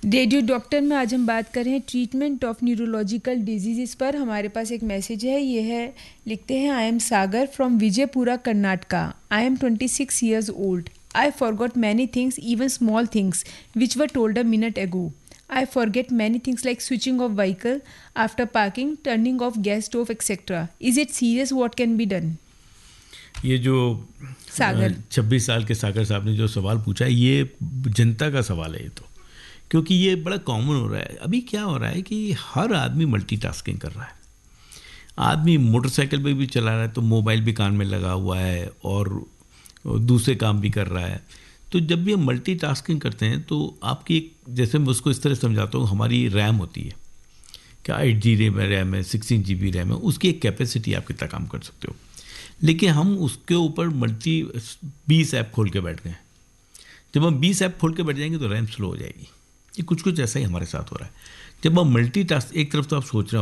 Radio doctor में आज हम बात कर रहे हैं ट्रीटमेंट ऑफ न्यूरोलॉजिकल डिजीज़ पर। हमारे पास एक मैसेज है, ये है, लिखते हैं, I am Sagar from Vijayapura Karnataka. I am 26 years old. I forgot many things, even small things, which were told a minute ago. I forget many things like switching off vehicle after parking, turning off gas stove, etc. Is it serious? What can be done? ये जो सागर 26 साल के सागर साहब ने जो सवाल पूछा है, ये जनता का सवाल है। ये तो क्योंकि ये बड़ा कॉमन हो रहा है। अभी क्या हो रहा है कि हर आदमी मल्टीटास्किंग कर रहा है। आदमी मोटरसाइकिल पे भी चला रहा है तो मोबाइल भी कान में लगा हुआ है और दूसरे काम भी कर रहा है। तो जब भी हम मल्टीटास्किंग करते हैं तो आपकी एक, जैसे मैं उसको इस तरह समझाता हूँ, हमारी रैम होती है, क्या 8 GB रैम है, 16 GB रैम है, उसकी एक कैपेसिटी आप कितना काम कर सकते हो। लेकिन हम उसके ऊपर 20 ऐप खोल के बैठ गए। जब हम 20 ऐप खोल के बैठ जाएंगे तो रैम स्लो हो जाएगी। ये कुछ ऐसा ही हमारे साथ हो रहा है। जब हम मल्टीटास्क, एक तरफ तो आप सोच रहे हो